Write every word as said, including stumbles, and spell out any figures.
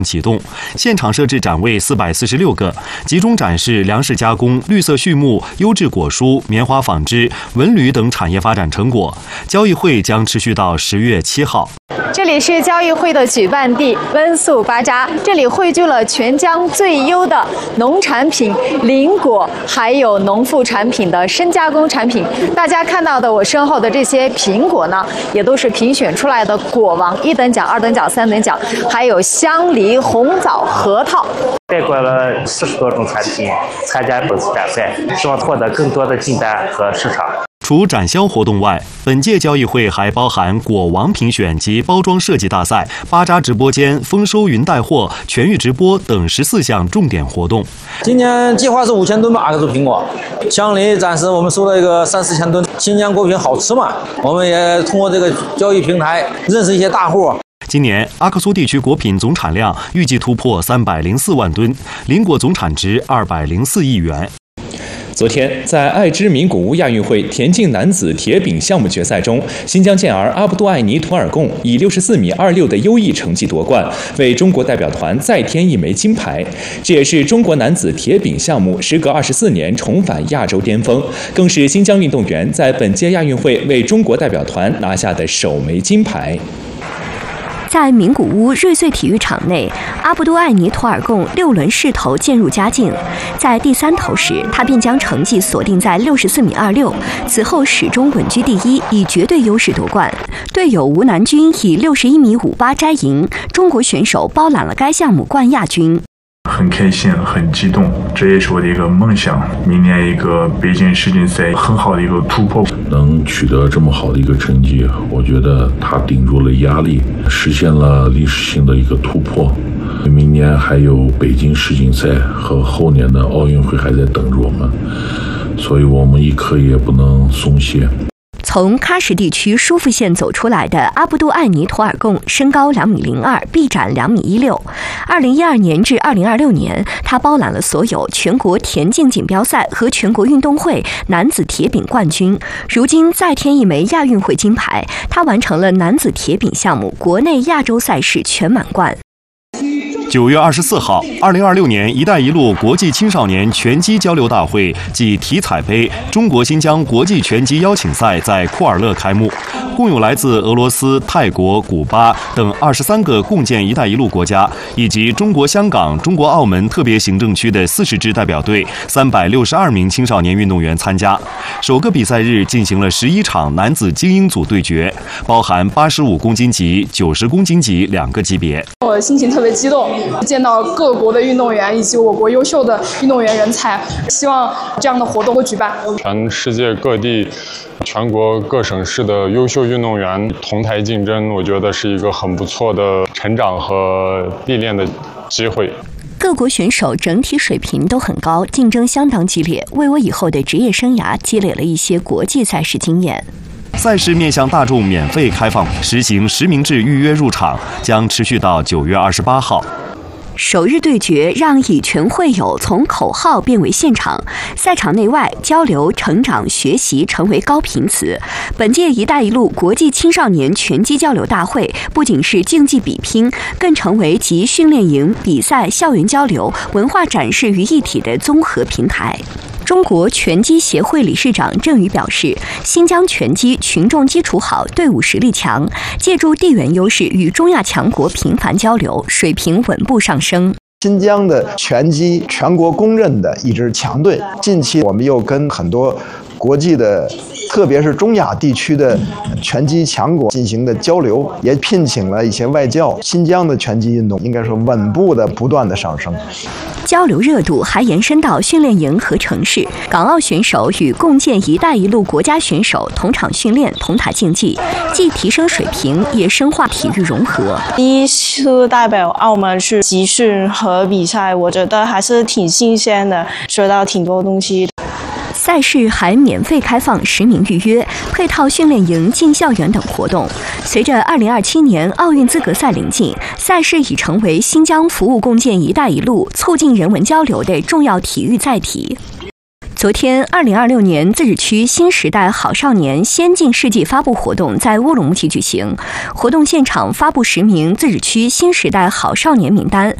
启动，现场设置展位四百四十六个，集中展示粮食加工、绿色畜牧、优质果蔬、棉花纺织、文旅等产业发展成果。交易会将持续到十月七号。 这里是交易会的举办地温宿巴扎，这里汇聚了全疆最优的农产品、林果，还有农副产品的深加工产品。大家看到的我身后的这些苹果呢，也都是评选出来的果王，一等奖、二等奖、三等奖，还有香梨、红枣、核桃。 概括了四十多种产品参加本次展赛，希望获得更多的进单和市场。 除展销活动外，本届交易会还包含果王评选及包装设计大赛、巴扎直播间、丰收云带货、全域直播等十四项重点活动。 今年计划是五千吨吧，阿克苏苹果。香梨暂时我们收了一个三四千吨。新疆果品好吃嘛，我们也通过这个交易平台认识一些大户。 今年阿克苏地区果品总产量预计突破三百零四万吨，林果总产值二百零四亿元。 昨天，在爱之名古屋亚运会田径男子铁饼项目决赛中，新疆健儿阿卜杜艾尼图尔贡以六十四米二六的优异成绩夺冠，为中国代表团再添一枚金牌。这也是中国男子铁饼项目时隔二十四年重返亚洲巅峰，更是新疆运动员在本届亚运会为中国代表团拿下的首枚金牌。 在名古屋瑞穗体育场内，阿卜杜艾尼图尔贡六轮试投渐入佳境。在第三投时，他便将成绩锁定在六十四米二六，此后始终稳居第一，以绝对优势夺冠。队友吴南军以六十一米五八摘银，中国选手包揽了该项目冠亚军。 很开心，很激动，这也是我的一个梦想。明年一个北京世锦赛很好的一个突破， 能取得这么好的一个成绩，我觉得他顶住了压力，实现了历史性的一个突破。明年还有北京世锦赛和后年的奥运会还在等着我们，所以我们一刻也不能松懈。 从喀什地区舒富县走出来的阿卜杜艾尼图尔贡，身高两米零二，臂展两米一六。二零一二年至二零二六年，他包揽了所有全国田径锦标赛和全国运动会男子铁饼冠军。如今再添一枚亚运会金牌，他完成了男子铁饼项目国内亚洲赛事全满贯。 九月二十四号，二零二六年“一带一路”国际青少年拳击交流大会暨体彩杯中国新疆国际拳击邀请赛在库尔勒开幕，共有来自俄罗斯、泰国、古巴等二十三个共建“一带一路”国家，以及中国香港、中国澳门特别行政区的四十支代表队，三百六十二名青少年运动员参加。首个比赛日进行了十一场男子精英组对决，包含八十五公斤级、九十公斤级两个级别。 我心情特别激动，见到各国的运动员以及我国优秀的运动员人才，希望这样的活动会举办。 全世界各地、全国各省市的优秀运动员同台竞争，我觉得是一个很不错的成长和历练的机会。 各国选手整体水平都很高，竞争相当激烈，为我以后的职业生涯积累了一些国际赛事经验。 赛事面向大众免费开放，实行实名制预约入场，将持续到九月二十八号。 首日对决让以拳会友从口号变为现场，赛场内外交流、成长、学习成为高频词。本届“一带一路”国际青少年拳击交流大会不仅是竞技比拼，更成为集训练营、比赛、校园交流、文化展示于一体的综合平台。中国拳击协会理事长郑宇表示，新疆拳击群众基础好，队伍实力强，借助地缘优势与中亚强国频繁交流，水平稳步上升。 新疆的拳击全国公认的一支强队，近期我们又跟很多国际的，特别是中亚地区的拳击强国进行的交流，也聘请了一些外教。新疆的拳击运动应该说稳步的不断的上升。 交流热度还延伸到训练营和城市，港澳选手与共建“一带一路”国家选手同场训练、同台竞技，既提升水平，也深化体育融合。 第一次代表澳门去集训和比赛，我觉得还是挺新鲜的，学到挺多东西。 赛事还免费开放实名预约，配套训练营、进校园等活动。随着二零二七年奥运资格赛临近，赛事已成为新疆服务共建“一带一路”、促进人文交流的重要体育载体。 昨天，二零二六年自治区新时代好少年先进事迹发布活动在乌鲁木齐举行。活动现场发布十名自治区新时代好少年名单，